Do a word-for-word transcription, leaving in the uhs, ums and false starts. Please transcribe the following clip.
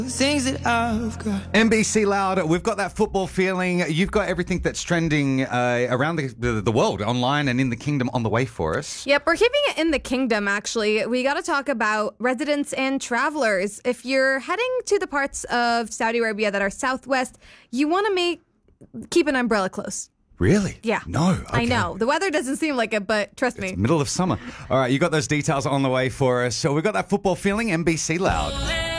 Things that I've got. N B C Loud, we've got that football feeling. You've got everything that's trending uh, around the, the, the world, online and in the kingdom on the way for us. Yep, we're keeping it in the kingdom, actually. We got to talk about residents and travelers. If you're heading to the parts of Saudi Arabia that are southwest, you want to make keep an umbrella close. Really? Yeah. No. Okay. I know. The weather doesn't seem like it, but trust me. It's middle of summer. All right, you got those details on the way for us. So we've got that football feeling, N B C Loud.